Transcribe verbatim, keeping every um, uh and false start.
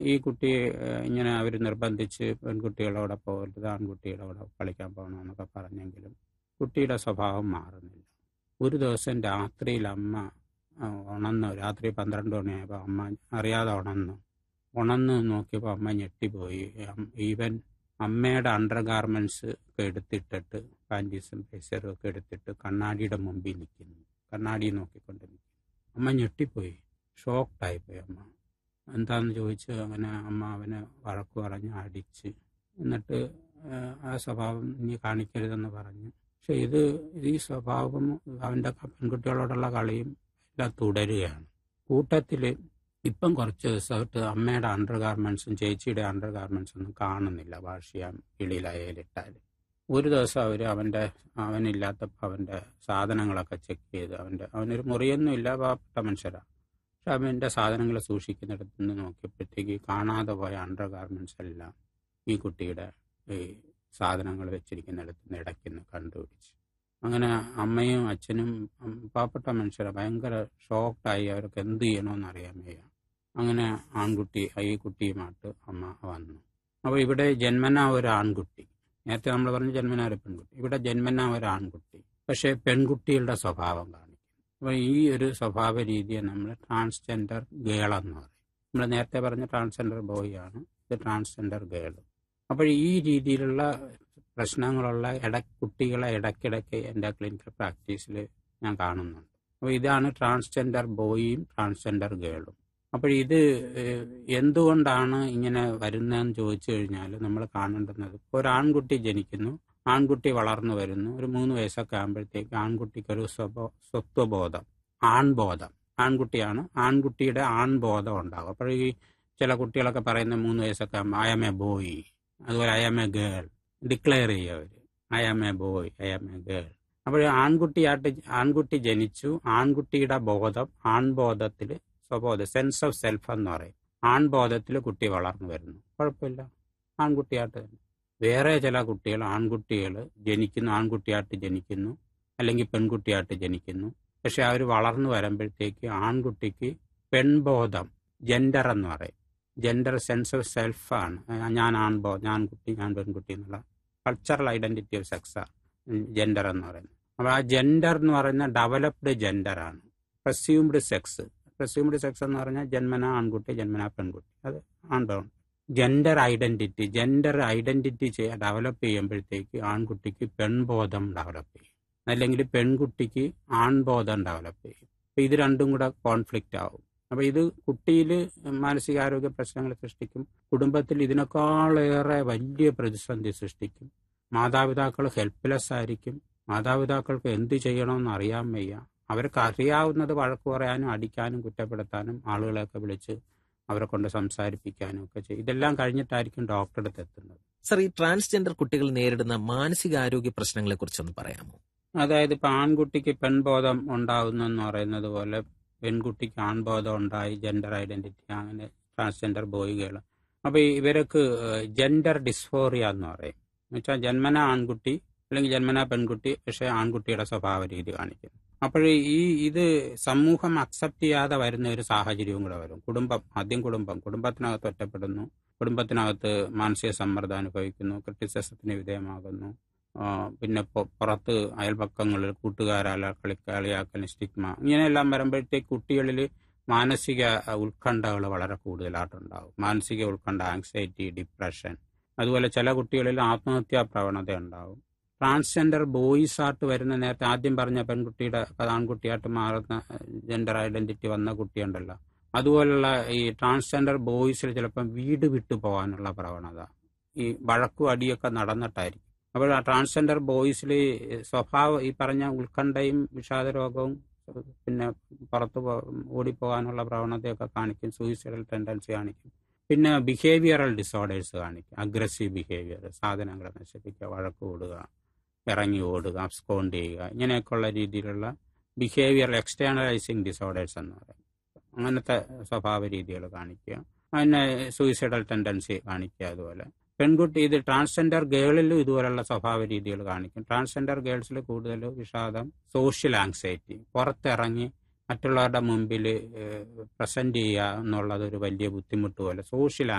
ഈ കുട്ടി ഏഹ്, ഇങ്ങനെ അവർ നിർബന്ധിച്ച് പെൺകുട്ടികളോടെ പോകരുത്, ആൺകുട്ടിയുടെ കൂടെ കളിക്കാൻ പോകണമെന്നൊക്കെ പറഞ്ഞെങ്കിലും കുട്ടിയുടെ സ്വഭാവം മാറുന്നില്ല. ഒരു ദിവസം രാത്രിയിൽ അമ്മ ആ, ഉണർന്നു. രാത്രി പന്ത്രണ്ട് മണിയായപ്പോൾ അമ്മ അറിയാതെ ഉണർന്നു. ഉണർന്ന് നോക്കിയപ്പോൾ അമ്മ ഞെട്ടിപ്പോയി. അം- ഈവൻ അമ്മയുടെ അണ്ടർ ഗാർമെന്റ്സ് ഒക്കെ എടുത്തിട്ടിട്ട് പാൻറ്റീസും ബ്ലേസറും ഒക്കെ എടുത്തിട്ട് കണ്ണാടിയുടെ മുമ്പിൽ നിൽക്കുന്നു. കണ്ണാടി നോക്കിക്കൊണ്ട് നിൽക്കുന്നു. അമ്മ ഞെട്ടിപ്പോയി, ഷോക്ക്ഡായിപ്പോയി അമ്മ. എന്താന്ന് ചോദിച്ച് അങ്ങനെ അമ്മ അവനെ വഴക്ക് പറഞ്ഞ് അടിച്ച്, എന്നിട്ട് ആ, ആ സ്വഭാവം നീ കാണിക്കരുതെന്ന് പറഞ്ഞു. പക്ഷെ ഇത് ഈ സ്വഭാവം അവൻ്റെ പെൺകുട്ടികളോടുള്ള കളിയും എല്ലാം തുടരുകയാണ്. കൂട്ടത്തിൽ ഇപ്പം കുറച്ച് ദിവസമായിട്ട് അമ്മയുടെ അണ്ടർ ഗാർമെന്റ്സും ചേച്ചിയുടെ അണ്ടർ ഗാർമെന്റ്സും ഒന്നും കാണുന്നില്ല. വാഷിയാൻ കിളിയിലയലിട്ടാൽ ഒരു ദിവസം അവർ അവൻ്റെ അവനില്ലാത്തപ്പോൾ അവൻ്റെ സാധനങ്ങളൊക്കെ ചെക്ക് ചെയ്ത്, അവൻ്റെ അവനൊരു മുറിയൊന്നും ഇല്ല, പാവപ്പെട്ട മനുഷ്യരാണ്. പക്ഷെ അവൻ്റെ സാധനങ്ങൾ സൂക്ഷിക്കുന്നിടത്ത് നിന്ന് നോക്കിയപ്പോഴത്തേക്ക് കാണാതെ പോയ അണ്ടർ ഗാർമെന്റ്സ് എല്ലാം ഈ കുട്ടിയുടെ ഈ സാധനങ്ങൾ വെച്ചിരിക്കുന്നിടത്ത് നിന്ന് ഇടയ്ക്കുന്ന് കണ്ടുപിടിച്ച്. അങ്ങനെ അമ്മയും അച്ഛനും ഉം, പാവപ്പെട്ട മനുഷ്യരെ ഭയങ്കര ഷോക്ക്ഡായി. അവർക്ക് എന്ത് ചെയ്യണമെന്ന് അറിയാൻ വയ്യ. അങ്ങനെ ആൺകുട്ടി ഈ കുട്ടിയുമായിട്ട് അമ്മ വന്നു. അപ്പോൾ ഇവിടെ ജന്മനാ ഒരു ആൺകുട്ടി, നേരത്തെ നമ്മൾ പറഞ്ഞ ജന്മനാ ഒരു പെൺകുട്ടി, ഇവിടെ ജന്മനാ ഒരു ആൺകുട്ടി, പക്ഷേ പെൺകുട്ടികളുടെ സ്വഭാവം കാണിക്കും. അപ്പോൾ ഈ ഒരു സ്വഭാവ രീതിയെ നമ്മൾ ട്രാൻസ്ജെൻഡർ ഗേൾ എന്ന് പറയും. നമ്മൾ നേരത്തെ പറഞ്ഞ ട്രാൻസ്ജെൻഡർ ബോയ് ആണ്, ഇത് ട്രാൻസ്ജെൻഡർ ഗേൾ. അപ്പോൾ ഈ രീതിയിലുള്ള പ്രശ്നങ്ങളുള്ള ഇട കുട്ടികളെ ഇടയ്ക്കിടയ്ക്ക് എൻ്റെ ക്ലിനിക്കൽ പ്രാക്ടീസിൽ ഞാൻ കാണുന്നുണ്ട്. അപ്പോൾ ഇതാണ് ട്രാൻസ്ജെൻഡർ ബോയിയും ട്രാൻസ്ജെൻഡർ ഗേളും. അപ്പോൾ ഇത് ഏഹ്, എന്തുകൊണ്ടാണ് ഇങ്ങനെ വരുന്നതെന്ന് ചോദിച്ചു കഴിഞ്ഞാൽ നമ്മൾ കാണേണ്ടുന്നത്, ഒരു ആൺകുട്ടി ജനിക്കുന്നു, ആൺകുട്ടി വളർന്നു വരുന്നു, ഒരു മൂന്ന് വയസ്സൊക്കെ ആകുമ്പോഴത്തേക്ക് ആൺകുട്ടിക്കൊരു സ്വബോ സ്വത്വബോധം, ആൺബോധം, ആൺകുട്ടിയാണ്, ആൺകുട്ടിയുടെ ആൺബോധം ഉണ്ടാകും. അപ്പോൾ ഈ ചില കുട്ടികളൊക്കെ പറയുന്ന മൂന്ന് വയസ്സൊക്കെ ആകുമ്പോൾ ഐ ആം എ ബോയ്, അതുപോലെ I am a girl declare ചെയ്യുക അവർ, I am a boy, I am a girl. അപ്പോൾ ആൺകുട്ടിയായിട്ട് ആൺകുട്ടി ജനിച്ചു, ആൺകുട്ടിയുടെ ബോധം, ആൺബോധത്തിൽ സ്വബോധം, സെൻസ് ഓഫ് സെൽഫ് എന്ന് പറയും, ആൺബോധത്തിൽ കുട്ടി വളർന്നു വരുന്നു, കുഴപ്പമില്ല, ആൺകുട്ടിയായിട്ട് തന്നെ. വേറെ ചില കുട്ടികൾ, ആൺകുട്ടികൾ ജനിക്കുന്നു, ആൺകുട്ടിയായിട്ട് ജനിക്കുന്നു, അല്ലെങ്കിൽ പെൺകുട്ടിയായിട്ട് ജനിക്കുന്നു. പക്ഷെ അവർ വളർന്നു വരുമ്പോഴത്തേക്ക് ആൺകുട്ടിക്ക് പെൺബോധം, ജെൻഡർ എന്ന് പറയും, ജെൻഡർ സെൻസ് ഓഫ് സെൽഫാണ്, ഞാൻ ആൺബോ ഞാൻ കുട്ടി ഞാൻ പെൺകുട്ടി എന്നുള്ള കൾച്ചറൽ ഐഡന്റിറ്റി ഓഫ് സെക്സാണ് ജെൻഡർ എന്ന് പറയുന്നത്. അപ്പോൾ ആ ജെൻഡർ എന്ന് പറയുന്ന developed ജെൻഡറാണ്. Presumed sex, presumed sex എന്ന് പറഞ്ഞാൽ ജന്മന ആൺകുട്ടി, ജന്മന പെൺകുട്ടി, അത് ആൺബോൺ. Gender identity gender identity develop ചെയ്യുമ്പോഴത്തേക്ക് ആൺകുട്ടിക്ക് പെൺബോധം ഡെവലപ്പ് ചെയ്യും, അല്ലെങ്കിൽ പെൺകുട്ടിക്ക് ആൺബോധം ഡെവലപ്പ് ചെയ്യും. അപ്പോൾ ഇത് രണ്ടും കൂടെ കോൺഫ്ലിക്റ്റ് ആവും. അപ്പോൾ ഇത് കുട്ടിയിൽ മാനസികാരോഗ്യ പ്രശ്നങ്ങൾ സൃഷ്ടിക്കും, കുടുംബത്തിൽ ഇതിനേക്കാളേറെ വലിയ പ്രതിസന്ധി സൃഷ്ടിക്കും. മാതാപിതാക്കൾ ഹെൽപ്ലെസ് ആയിരിക്കും, മാതാപിതാക്കൾക്ക് എന്ത് ചെയ്യണമെന്ന് അറിയാൻ വയ്യ. അവർക്ക് അറിയാവുന്നത് വഴക്ക് പറയാനും അടിക്കാനും കുറ്റപ്പെടുത്താനും ആളുകളെയൊക്കെ വിളിച്ച് അവരെ കൊണ്ട് സംസാരിപ്പിക്കാനും ഒക്കെ ചെയ്യും. ഇതെല്ലാം കഴിഞ്ഞിട്ടായിരിക്കും ഡോക്ടറുടെ അടുത്ത് എത്തുന്നത്. സർ, ഈ ട്രാൻസ്ജെൻഡർ കുട്ടികൾ നേരിടുന്ന മാനസികാരോഗ്യ പ്രശ്നങ്ങളെ കുറിച്ചൊന്ന് പറയാമോ? അതായത് ഇപ്പം ആൺകുട്ടിക്ക് പെൺബോധം ഉണ്ടാകുന്നു എന്ന് പറയുന്നത് പോലെ പെൺകുട്ടിക്ക് ആൺബോധം ഉണ്ടായി, ജെൻഡർ ഐഡന്റിറ്റി, അങ്ങനെ ട്രാൻസ്ജെൻഡർ ബോയ്കൾ. അപ്പോൾ ഇവർക്ക് ജെൻഡർ ഡിസ്ഫോറിയ എന്ന് പറയും. എന്ന് വെച്ചാൽ ജന്മന ആൺകുട്ടി അല്ലെങ്കിൽ ജന്മന പെൺകുട്ടി, പക്ഷേ ആൺകുട്ടിയുടെ സ്വഭാവ രീതി കാണിക്കും. അപ്പോൾ ഈ ഇത് സമൂഹം അക്സെപ്റ്റ് ചെയ്യാതെ വരുന്ന ഒരു സാഹചര്യവും കൂടെ വരും. കുടുംബം, ആദ്യം കുടുംബം, കുടുംബത്തിനകത്ത് ഒറ്റപ്പെടുന്നു, കുടുംബത്തിനകത്ത് മാനസിക സമ്മർദ്ദം അനുഭവിക്കുന്നു, ക്രിറ്റിസിസത്തിന് വിധേയമാകുന്നു. ആ, പിന്നെ പൊ- പുറത്ത് അയൽപക്കങ്ങളിൽ കൂട്ടുകാരാല കളിക്കളിയാക്കൽ, സ്റ്റിഗ്മ, ഇങ്ങനെയെല്ലാം വരുമ്പോഴത്തേക്ക് കുട്ടികളിൽ മാനസിക ഉത്കണ്ഠകൾ വളരെ കൂടുതലായിട്ടുണ്ടാകും. മാനസിക ഉത്കണ്ഠ, ആങ്സൈറ്റി, ഡിപ്രഷൻ, അതുപോലെ ചില കുട്ടികളിൽ ആത്മഹത്യാ പ്രവണത ഉണ്ടാകും. ട്രാൻസ്ജെൻഡർ ബോയ്സ് ആയിട്ട് വരുന്ന, നേരത്തെ ആദ്യം പറഞ്ഞ പെൺകുട്ടിയുടെ ആൺകുട്ടിയായിട്ട് മാറുന്ന ജെൻഡർ ഐഡന്റിറ്റി വന്ന കുട്ടിയുണ്ടല്ലോ, അതുപോലുള്ള ഈ ട്രാൻസ്ജെൻഡർ ബോയ്സിൽ ചിലപ്പം വീട് വിട്ടു പോകാനുള്ള പ്രവണത, ഈ വഴക്കും അടിയൊക്കെ നടന്നിട്ടായിരിക്കും. അപ്പോൾ ആ ട്രാൻസ്ജെൻഡർ ബോയ്സിൽ സ്വഭാവം ഈ പറഞ്ഞ ഉത്കണ്ഠയും വിഷാദരോഗവും, പിന്നെ പുറത്ത് പോ- ഓടിപ്പോകാനുള്ള പ്രവണതയൊക്കെ കാണിക്കും, സൂയിസൈഡൽ ടെൻഡൻസി കാണിക്കും. പിന്നെ ബിഹേവിയറൽ ഡിസോർഡേഴ്സ് കാണിക്കും, അഗ്രസീവ് ബിഹേവിയർ, സാധനങ്ങളെ നശിപ്പിക്കുക, വഴക്ക് കൂടുക, ഇറങ്ങി ഓടുക, അബ്സ്കോണ്ട് ചെയ്യുക, ഇങ്ങനെയൊക്കെയുള്ള രീതിയിലുള്ള ബിഹേവിയറൽ എക്സ്റ്റേണലൈസിങ് ഡിസോർഡേഴ്സ് എന്ന് പറയും. അങ്ങനത്തെ സ്വഭാവ രീതികൾ കാണിക്കുക, പിന്നെ സൂയിസൈഡൽ ടെൻഡൻസി കാണിക്കുക. അതുപോലെ പെൺകുട്ടി, ഇത് ട്രാൻസ്ജെൻഡർ ഗേളിലും ഇതുപോലുള്ള സ്വഭാവ രീതികൾ കാണിക്കും. ട്രാൻസ്ജെൻഡർ ഗേൾസിൽ കൂടുതൽ വിഷാദം, സോഷ്യൽ ആങ്സൈറ്റി, പുറത്തിറങ്ങി മറ്റുള്ളവരുടെ മുമ്പിൽ പ്രസന്റ് ചെയ്യുക എന്നുള്ളത് ഒരു വലിയ ബുദ്ധിമുട്ട് പോലെ, സോഷ്യൽ